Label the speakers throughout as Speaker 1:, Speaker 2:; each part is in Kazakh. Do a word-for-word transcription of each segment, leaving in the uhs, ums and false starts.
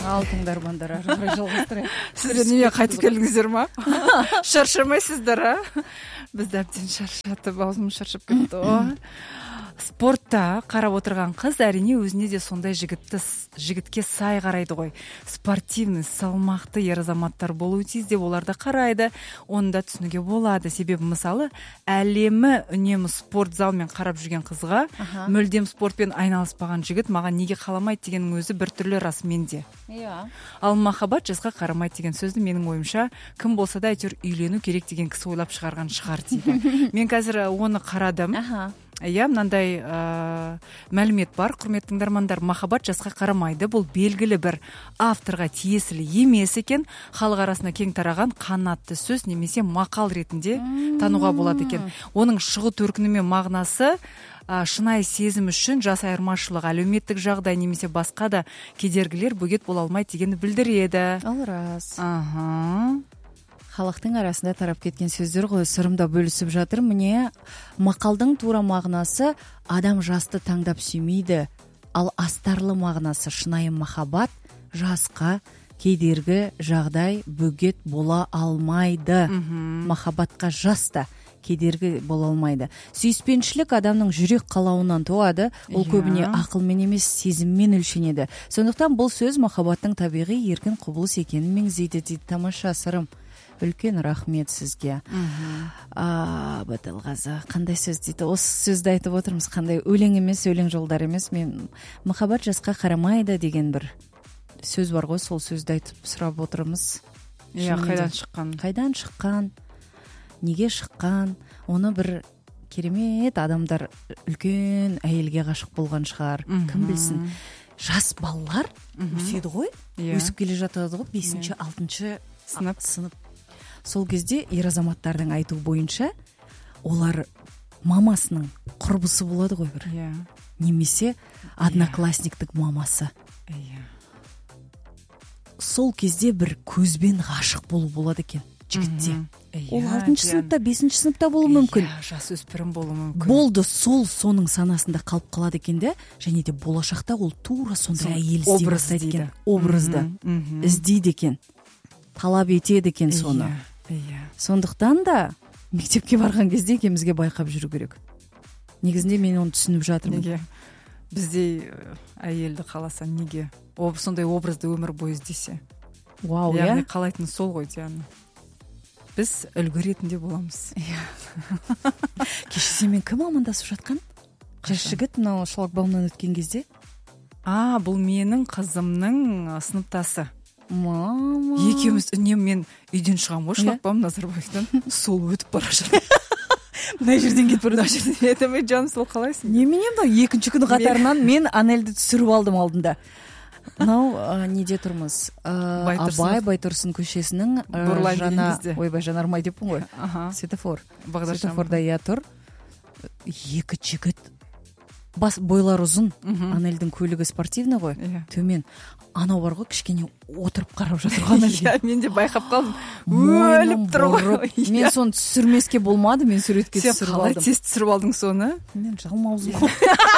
Speaker 1: Ал тыңдармандар, ары қарай жалғастырайық.
Speaker 2: Сіздер неге қайтып келдіңіздер ма? Шаршамайсыздар, а? Бізді әбден шаршатып, аузымыз шаршап кетті ғой. Спортта қарап отырған қыз әрине өзіне де сондай жігітті жігітке сай қарайды ғой. Спортивный, салмақты ер азаматтар болуы тиіс деп оларды қарайды. Оны да түсінуге болады. Себебі мысалы әлемі үнемі спорт залмен қарап жүрген қызға мүлдем спортпен айналыспаған жігіт маған неге қаламайды дегеннің өзі біртүрлі рас менде.
Speaker 1: Иә.
Speaker 2: Ал махаббат жасқа қарамайды деген сөзді менің ойымша кім болса да әйтеуір үйлену керек деген кісі ойлап шығарған шығар дейді. Мен қазір оны қарадым. Иә, мынандай ә, мәлімет бар, құрметті тыңдармандар, махаббат жасқа қарамайды. Бұл белгілі бір авторға тиесілі емес екен, халық арасында кең тараған қанатты сөз немесе мақал ретінде тануға болады екен. Оның шығу төркіні мен мағынасы ә, шынайы сезім үшін жас айырмашылық, әлеуметтік жағдай немесе басқа да кедергілер бөгет бола алмайды дегенді білдіреді.
Speaker 1: Ол рас.
Speaker 2: Аха.
Speaker 1: Халықтың арасында тарап кеткен сөздер ғой, сырымда бөлісіп жатыр. Міне, мақалдың тура мағынасы адам жасты таңдап сүймейді, ал астарлы мағынасы шынайы махаббат жасқа кедергі жағдай бөгет бола алмайды. Махаббатқа жаста кедергі бола алмайды. Сүйіспеншілік адамның жүрек қалауынан туады, ол көбіне ақылмен емес сезіммен өлшенеді. Сондықтан бұл сөз махаббаттың табиғи еркін құбылыс екенін меңзейді дейді. Тамаша, сырым. Үлкен рахмет сізге. А, Баталғазы, қандай сөз дейді? Осы сөзді айтып отырмыз, қандай өлең емес, өлең жолдар емес. Мен махаббат жасқа қарамайды деген бір сөз бар ғой, сол сөзді айтып сұрап отырмыз.
Speaker 2: Иә, қайдан шыққан?
Speaker 1: Қайдан шыққан? Неге шыққан? Оны бір керемет адамдар үлкен әйелге ғашық болған шығар. Кім білсін? Жас балалар өседі ғой, өсіп келе жатады ғой, бесінші, алтыншы сынып. Сол кезде ер азаматтардың айтуы бойынша олар мамасының құрбысы болады ғой бір. Немесе одноклассниктік мамасы. Сол кезде бір көзбен ғашық болу болады екен жігітте. Ол алтыншы сыныпта, бесінші сыныпта болуы мүмкін.
Speaker 2: Жас өспірім болуы мүмкін.
Speaker 1: Болды, сол соның санасында қалып қалады екен де, және де болашақта ол тура сондай әйел іздей бастайды екен. Образды іздейді екен. Талап етеді екен соны. Сондықтан да мектепке барған кезде екеумізге байқап жүру керек. Негізінде мен оны түсініп жатырмын.
Speaker 2: Неге? Біздей әйелді қаласа неге? Сондай образды өмір бойы іздесе.
Speaker 1: Вау, иә?
Speaker 2: Яғни қалайтын сол ғой, Диана. Біз үлгі ретінде боламыз.
Speaker 1: Кеше сенімен кім амандасып жатқан? Жас жігіт мынау шлагбаумнан өткен кезде?
Speaker 2: А, бұл менің қызымның сыныптасы.
Speaker 1: Мама.
Speaker 2: Екеуміз үнемі мен үйден шығам ғой, шлагбаум Назарбаевтан. Сол өтіп бара жатыр.
Speaker 1: Мына жерден кетіп бара
Speaker 2: жатыр. Етімей жаным, сол қалайсың?
Speaker 1: Немене мына екінші күні қатарынан мен Анельді түсіріп алдым алдында. Мынау неде тұрмыз? Абай Байтұрсын көшесінің жаңа, ойбай жанармай деппін ғой. Светофор. Светофорда иә тұр. Екі жігіт. Бас бойлар ұзын. Анельдің көлігі спортивный ғой. Төмен. Анау бар ғой, кішкене отырып қарап жатыр ғана.
Speaker 2: Иә, мен де байқап қалдым. Өліп тұр ғой.
Speaker 1: Мен соны түсірмеске болмады, мен суретке түсіріп алдым.
Speaker 2: Сен қалай тез түсіріп алдың соны?
Speaker 1: Мен жалмаузым ғой.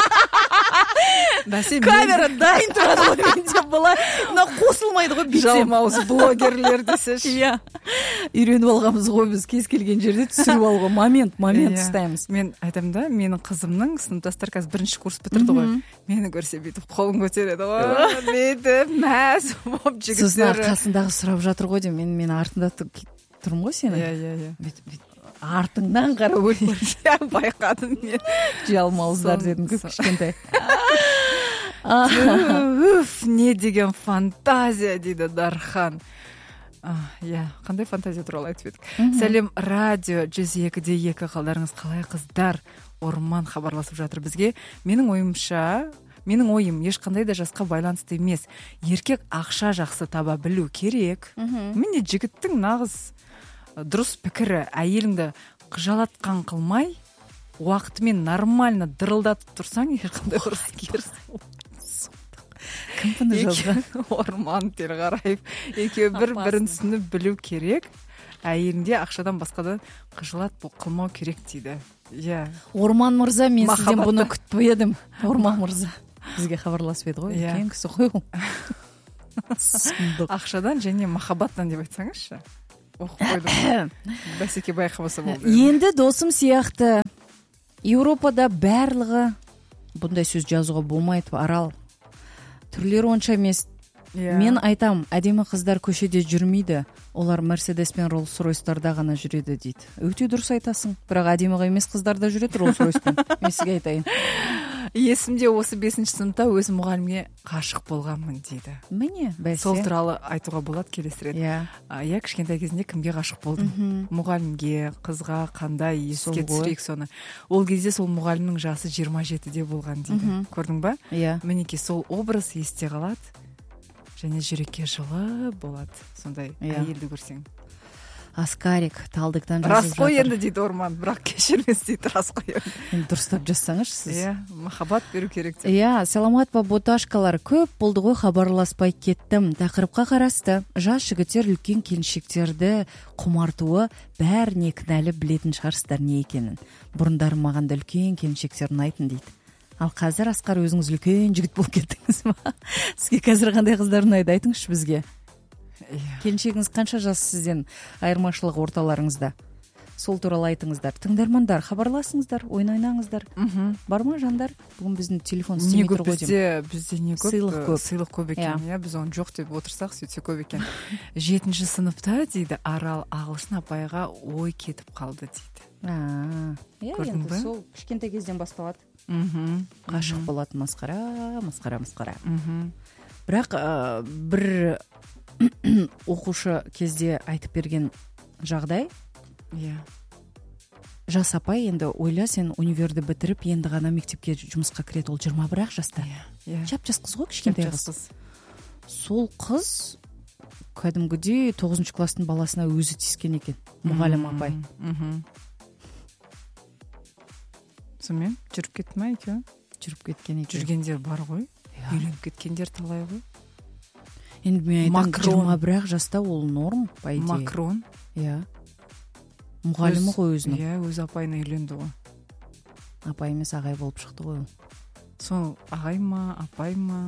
Speaker 2: Камера дайын тұрады ғой, менде былай.
Speaker 1: Мына қосылмайды ғой, битсем.
Speaker 2: Жалмауыз блогерлер десеші.
Speaker 1: Иә. Үйреніп алғанбыз ғой біз, кез келген жерде түсіріп алуға момент, момент ұстаймыз.
Speaker 2: Мен айтамын да, менің қызымның сыныптастар қазір бірінші курс бітірді ғой. Мені көрсе бүйтіп қолын көтереді ғой. Бүйтіп мәз болып жігіттері.
Speaker 1: Сосын арқасындағы сұрап жатыр ғой деп, мен мен артында тұрмын ғой сенің.
Speaker 2: Иә, иә, иә.
Speaker 1: Бүйтіп артыңнан қарап өлмей.
Speaker 2: Байқадым мен.
Speaker 1: Жалмауыздар дедім көп кішкентай.
Speaker 2: Уф, не деген фантазия дейді Дархан. Иә, қандай фантазия туралы айтып едік. Сәлем, радио жүз екі де екі, қалдарыңыз қалай қыздар? Орман хабарласып жатыр бізге. Менің ойымша, менің ойым ешқандай да жасқа байланысты емес. Еркек ақша жақсы таба білу керек. Міне жігіттің нағыз дұрыс пікірі, әйеліңді қыжалатқан қылмай, уақытымен нормально дырылдатып тұрсаң, ешқандай ұрыс керіс.
Speaker 1: Кім бұны жазған?
Speaker 2: Орман Терғараев. Екеуі бір-бірін түсініп білу керек. Әйелінде ақшадан басқадан қыжалат қылмау керек дейді. Иә.
Speaker 1: Орман мырза, мен сізден бұны күтпедім. Орман мырза. Бізге хабарласып еді ғой, үлкен кісі ғой ол. сұмдық.
Speaker 2: Ақшадан және махаббаттан деп айтсаңызшы. Оқып қойдым. Бәсеке байқамаса болды.
Speaker 1: Енді досым сияқты Еуропада барлығы, бұндай сөз жазуға болмайды, Арал. Түрлері онша емес. Yeah. Мен айтам, әдемі қыздар көшеде жүрмейді, олар Мерседес пен Роллс-Ройстарда ғана жүреді дейді. Өте дұрыс айтасың, бірақ әдемі емес қыздар да жүреді Роллс-Ройспен. Мен сізге айтайын.
Speaker 2: Есімде осы бесінші сыныпта өз мұғалімге ғашық болғанмын дейді.
Speaker 1: Міне, бәсе.
Speaker 2: Сол туралы айтуға болады келесі рет.
Speaker 1: Иә.
Speaker 2: Иә, кішкентай кезінде кімге ғашық болдым? Мұғалімге, қызға қандай еске түсірейік соны. Ол кезде сол мұғалімнің жасы жиырма жетіде болған дейді. Көрдің ба?
Speaker 1: Иә.
Speaker 2: Мінекей сол образ есте қалады. Және жүрекке жылы болады. Сондай әйелді көрсең.
Speaker 1: Аскарик талдықтан жазып
Speaker 2: жатыр. Рас қой енді дейді Орман, бірақ кешірмес дейді, рас қой.
Speaker 1: Енді дұрыстап жазсаңызшы сіз.
Speaker 2: Иә, махаббат беру керек деп.
Speaker 1: Иә, саламат па боташкалар, көп болды ғой хабарласпай кеттім. Тақырыпқа қарасты. Жас жігіттер үлкен келіншектерді құмартуы бәріне кінәлі білетін шығарсыздар не екенін. Бұрындары маған да үлкен келіншектер ұнайтын дейді. Ал қазір Асқар өзіңіз үлкен жігіт болып кеттіңіз ба? Сізге қазір қандай қыздар ұнайды, айтыңызшы бізге. Келіншегіңіз қанша жас сізден, айырмашылық орталарыңызда? Сол туралы айтыңыздар. Тыңдармандар, хабарласыңыздар, ойын ойнаңыздар. Бар ма жандар? Бүгін біздің телефон істемей тұр ғой деймін.
Speaker 2: Бізде не көп?
Speaker 1: Сыйлық көп.
Speaker 2: Сыйлық көп екен. Иә, біз оны жоқ деп отырсақ, сөйтсе көп екен. Жетінші сыныпта дейді, Арал Ағылшын апайға ой кетіп қалды дейді.
Speaker 1: Көрдің бе? Сол кішкентай кезден басталады. Ғашық болады, масқара, масқара, масқара. Бірақ бір оқушы кезде айтып берген жағдай, жас апай, енді ойла, сен универді бітіріп, енді ғана мектепке жұмысқа кіреді, ол жиырма бір ақ жаста. Жап-жас қыз ғой, кішкентай қыз. Сол қыз кәдімгідей тоғызыншы класстың баласына өзі тиіскен екен, мұғалім апай.
Speaker 2: Сонымен жүріп кетті ма екеуі?
Speaker 1: Жүріп кеткен екен.
Speaker 2: Жүргендер бар ғой, үйленіп кеткендер талай ғой.
Speaker 1: Енді мен айтам, жиырма бір ақ жаста ол норм, по идее.
Speaker 2: Макрон.
Speaker 1: Иә. Мұғалімі ғой өзінің.
Speaker 2: Иә, өз апайына үйленді ғой.
Speaker 1: Апай емес, ағай болып шықты ғой.
Speaker 2: Сол ағай ма, апай ма?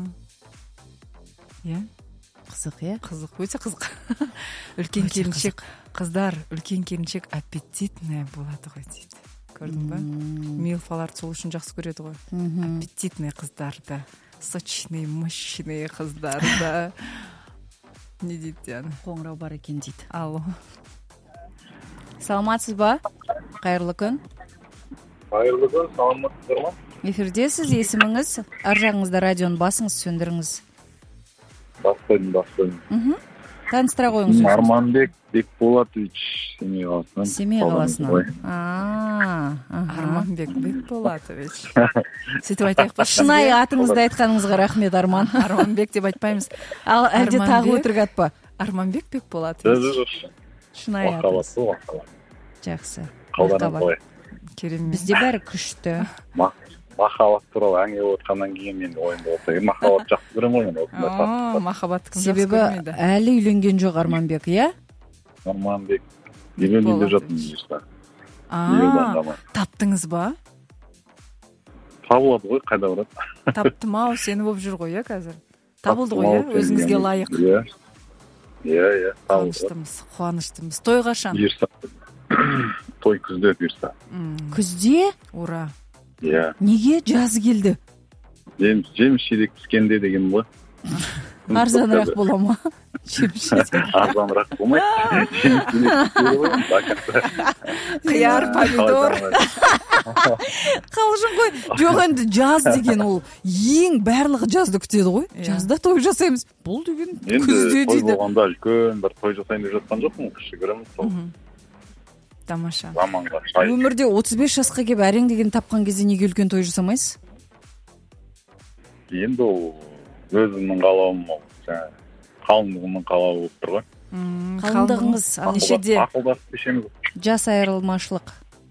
Speaker 2: Иә.
Speaker 1: Қызық, иә?
Speaker 2: Қызық, өте қызық. Үлкен келіншек, қыздар, үлкен келіншек аппетитная болады ғой дейді. Көрдің ба? Милфаларды сол үшін жақсы көреді ғой. Аппетитный қыздарды, сочный, мощный қыздарды. Не дейді яны?
Speaker 1: Қоңырау бар екен дейді.
Speaker 2: Алло.
Speaker 1: Саламатсыз ба? Қайырлы күн.
Speaker 3: Қайырлы күн, саламатсыздар ма?
Speaker 1: Эфирдесіз, есіміңіз? Ар жағыңызда радионы басыңыз, сөндіріңіз.
Speaker 3: Баспайдың, баспайдың.
Speaker 1: Таныстыра қойыңыз.
Speaker 3: Арманбек Бекболатович, Семей қаласынан.
Speaker 1: Семей қаласынан.
Speaker 2: Арманбек Бекболатович. Сөйтіп айтайық па?
Speaker 1: Шынайы атыңызды айтқаныңызға рахмет, Арман.
Speaker 2: Арманбек деп айтпаймыз.
Speaker 1: Ал әлде тағы өтірік атпа?
Speaker 2: Арманбек Бекболатович.
Speaker 1: Шынайы атыңыз. Жақсы. Керемет. Бізде бәрі күшті.
Speaker 3: Махаббат туралы әңгіме отқаннан кейін мен ойымда болса, махаббат жақсы көремін ғой.
Speaker 2: О, махаббат кім жақсы
Speaker 1: көрмейді? Себебі әлі үйленген жоқ Арманбек, иә?
Speaker 3: Арманбек үйленгенде жатырмын дейсіз.
Speaker 2: А, таптыңыз ба?
Speaker 3: Табылады ғой, қайда барады?
Speaker 2: Таптым ау, сені болып жүр ғой, иә, қазір? Табылды ғой, иә, өзіңізге лайық.
Speaker 3: Иә, иә, иә.
Speaker 2: Қуаныштымыз, қуаныштымыз. Той қашан?
Speaker 3: Той күзде бұйырса.
Speaker 1: Күзде?
Speaker 2: Ура.
Speaker 3: Иә.
Speaker 1: Неге жазы келді?
Speaker 3: Жеміс жидек түскенде деген ғой.
Speaker 1: Арзанырақ бола ма? Жеміс жидек.
Speaker 3: Арзанырақ болмайды. Жеміс жидек
Speaker 2: қияр, помидор.
Speaker 1: Қалжың ғой. Жоқ, енді жаз деген ол ең барлығы жазды күтеді ғой. Жазда той жасаймыз. Бұл деген күзде дейді.
Speaker 3: Енді той болғанда үлкен бір той жасайын деп жатқан жоқпын, кішігірім сол.
Speaker 2: Тамаша.
Speaker 1: Өмірде отыз бес жасқа келіп әрең деген тапқан кезде неге үлкен той жасамайсыз?
Speaker 3: Енді ол өзімнің қалауым, қалыңдығымның қалауы болып тұр ғой.
Speaker 1: Қалыңдығыңыз нешеде?
Speaker 3: Ақылдасып кешеміз.
Speaker 1: Жас айырмашылық.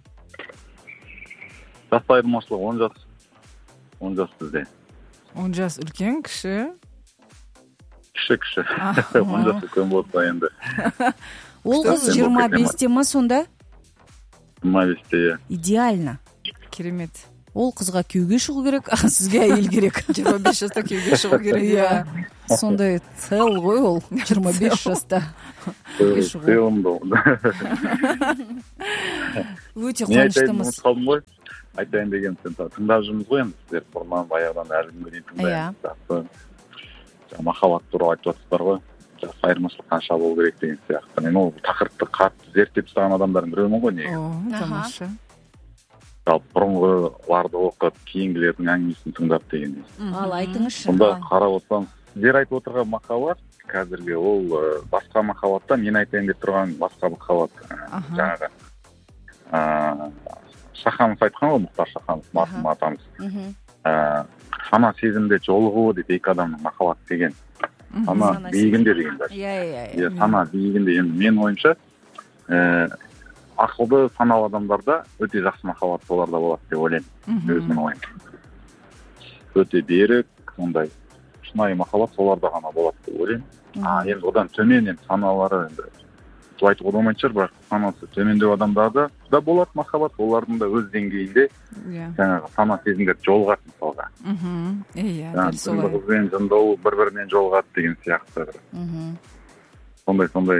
Speaker 3: Жас айырмашылық он жас. он жас бізде.
Speaker 2: он жас үлкен, кіші?
Speaker 3: Кіші, кіші. он жас үлкен болса енді.
Speaker 1: Ол қыз жиырма бесте ма сонда?
Speaker 3: жиырма бесте, иә.
Speaker 1: Идеально.
Speaker 2: Керемет.
Speaker 1: ол қызға күйеуге шығу керек, а сізге әйел керек.
Speaker 2: жиырма беш жаста күйеуге шығу керек.
Speaker 1: Иә. Сондай цел ғой ол жиырма беш жаста. Өте қуаныштымыз.
Speaker 3: Қалдым ғой. Айтайын деген сен тыңдап жүрміз ғой енді сіздер бұрыннан баяғыдан әлі күнге дейін тыңдаймыз. Махаббат туралы айтып жатсыздар ғой. Жас айырмашылық қанша болу керек деген сияқты. Мен ол тақырыпты қатты зерттеп тастаған адамдардың біреумін ғой негізі.
Speaker 2: О, тамаша.
Speaker 3: Жалпы бұрынғыларды оқып, кейінгілердің әңгімесін тыңдап деген.
Speaker 1: Ал айтыңызшы.
Speaker 3: Сонда қарап отырсам, сіздер айтып отырған махаббат қазіргі ол басқа махаббаттан мен айтайын деп тұрған басқа махаббат. Жаңағы Шаханов айтқан ғой, Мұхтар Шаханов, марқұм атамыз. Сана сезімде жолығуы деп екі адамның махаббат деген. Сана биігінде деген бар.
Speaker 1: Иә, иә.
Speaker 3: Сана биігінде. Енді мен ойымша, ақылды саналы адамдарда өте жақсы махаббат соларда болады деп ойлаймын. Өзімнің ойым. Өте берік, сондай шынайы махаббат соларда ғана болады деп ойлаймын. Енді одан төмен енді саналары енді бұл айтуға болмайтын шығар, бірақ санасы төмендеу адамдарда да болады махаббат, олардың да өз деңгейінде жаңағы сана сезімдер жолығады мысалға.
Speaker 2: Иә, дәл солай.
Speaker 3: Қызбен жындау бір-бірінен жолығады деген сияқты. Сондай сондай.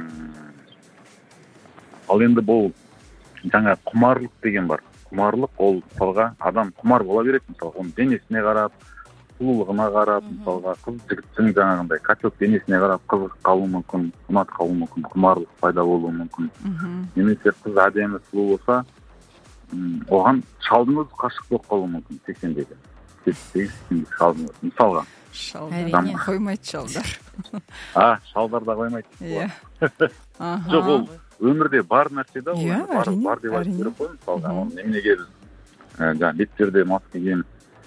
Speaker 3: Ал енді бұл жаңа құмарлық деген бар. Құмарлық ол мысалға адам құмар бола береді мысалға, оның денесіне қарап, сұлулығына қарап, мысалға қыз жігіттің жаңағындай качок денесіне қарап қызық қалуы мүмкін, ұнат қалуы мүмкін, құмарлық пайда болуы мүмкін. Немесе қыз әдемі сұлу болса, оған шалдың өзі ғашық болып қалуы мүмкін. сексендегі. сексендегі шалдың өзі. Мысалға.
Speaker 2: Шалдар қоймайды шалдар.
Speaker 3: А, шалдар да қоймайды.
Speaker 2: Иә.
Speaker 3: Жоқ, ол өмірде бар нәрсе да, бар деп айтып керек қой мысалға. Неменеге біз жаңа беттерде маска киеміз.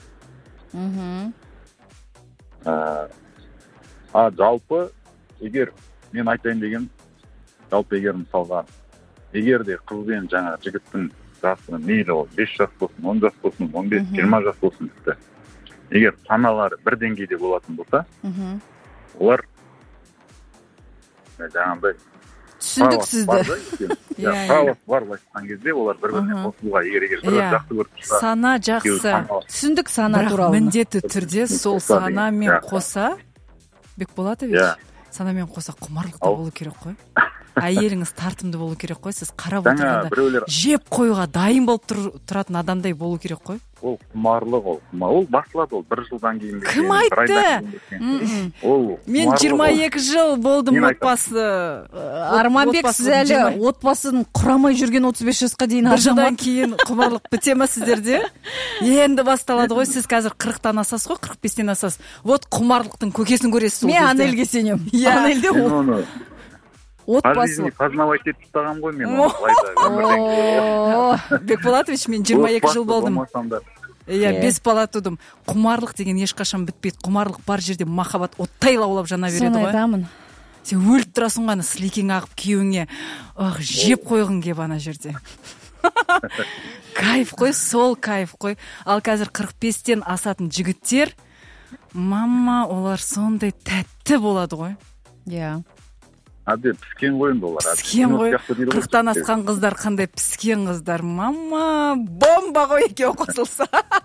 Speaker 3: А жалпы егер мен айтайын деген, жалпы егер мысалға егер де қыз бен жаңа жігіттің жасы мейлі ол бес жас болсын, он жас болсын, он бес, жиырма жас болсын тіпті. Егер саналары бір деңгейде болатын болса, олар жаңағындай
Speaker 1: түсіндік сізді.
Speaker 3: Сауат бар айтқан кезде олар бір-біріне қосылуға егер егер бір жақсы көріп тұрса.
Speaker 2: Сана жақсы.
Speaker 1: Түсіндік сана туралы.
Speaker 2: Бірақ міндетті түрде сол санамен қоса, Бекболатович, санамен қоса құмарлық та болу керек қой. Әйеліңіз тартымды болу керек қой. Сіз қарап отырғанда жеп қоюға дайын болып тұратын адамдай болу керек қой.
Speaker 3: Ол құмарлық ол. Ол басылады ол бір жылдан кейін.
Speaker 2: Кім айтты? Мен жиырма екі жыл болдым отбасы.
Speaker 1: Арманбек, сіз әлі отбасын құрамай жүрген отыз бес жасқа дейін
Speaker 2: бір жылдан кейін құмарлық біте ма сіздерде? Енді басталады ғой. Сіз қазір қырықтан асасыз ғой, қырық бестен асасыз. Вот құмарлықтың көкесін көресіз.
Speaker 1: Мен Анельге сенем. Анельде ол отбасы.
Speaker 3: Познавать етіп тұтағам ғой мен.
Speaker 2: Бекболатович, мен жиырма екі жыл болдым. Иә, бес бала тудым. Құмарлық деген ешқашан бітпейді. Құмарлық бар жерде махаббат оттай лаулап жана береді ғой.
Speaker 1: Соны айтамын.
Speaker 2: Сен өліп тұрасың ғана сілекең ағып күйеуіңе жеп қойғың кеп ана жерде. Кайф қой, сол кайф қой. Ал қазір қырық бестен асатын жігіттер, мама, олар сондай тәтті болады ғой.
Speaker 1: Иә.
Speaker 3: Әбде піскен ғой енді олар.
Speaker 2: Піскен ғой. қырықтан асқан қыздар қандай піскен қыздар. Мама, бомба ғой екеуі қосылса.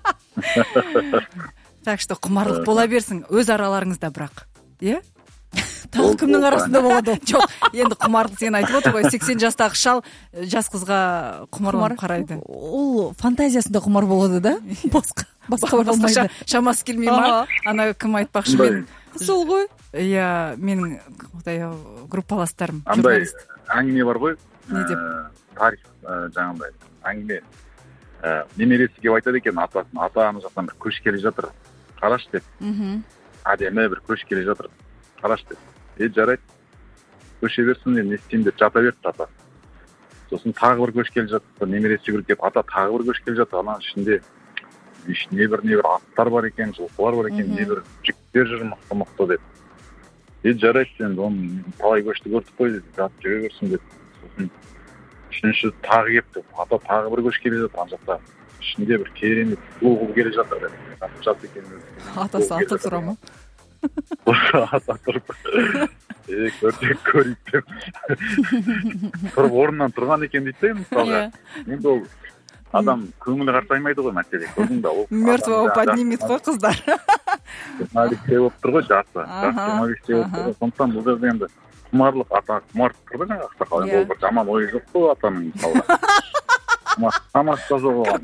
Speaker 2: Так что құмарлық бола берсін. Өз араларыңызда бірақ. Е?
Speaker 1: Тағы кімнің арасында болады?
Speaker 2: Жоқ, енді құмарлық сен айтып отыр ғой. сексен жастағы шал жас қызға құмарланып қарайды.
Speaker 1: Ол фантазиясында құмар болады да? Басқа. Басқа болмайды.
Speaker 2: Шамасы келмей ма? Ана кім айтпақшы мен.
Speaker 1: Сол ғой.
Speaker 2: Иә, менің группаластарым,
Speaker 3: журналист. Әңгіме бар ғой.
Speaker 2: Не деп?
Speaker 3: Тарих жаңағындай. Әңгіме. Немересі кеп айтады екен атасын. Ата ана жақтан бір көш келе жатыр. Қараш деп. Әдемі бір көш келе жатыр. Қараш деп. Е, жарайды. Көше берсін, не істейін деп жата берді ата. Сосын тағы бір көш келе жатыр. Немересі жүгіріп кеп ата тағы бір көш келе жатыр. Ана ішінде не бір не бір аттар бар екен, жылқылар бар екен, не бір жүктер жүр мықты-мықты деп. Е, жарайды сен, оны талай көшті көрдік қой, жатып жүре берсін деп. Сосын үшінші тағы кепті. Ата тағы бір көш келе жатыр, ана жақта. Ішінде бір керемет сұлу қыз келе жатыр деп. Жат екен.
Speaker 2: Атасы аты тұра ма?
Speaker 3: Ата тұрып. Е, көрсек көрейік деп. Тұрып орнынан тұрған екен дейді, мысалға. Енді ол адам көңілі қарсаймайды ғой мәселе, көрдің ба? Ол
Speaker 2: мертвого поднимет қой қыздар.
Speaker 3: жиырма бесте болып тұр ғой жасы, жасы жиырма бесте болып тұр ғой. Сондықтан бұл жерде енді құмарлық, ата құмар тұр да жаңағы ақсақал. Енді ол бір жаман ойы жоқ қой атаның мысалға. Тамақ та жоқ оған.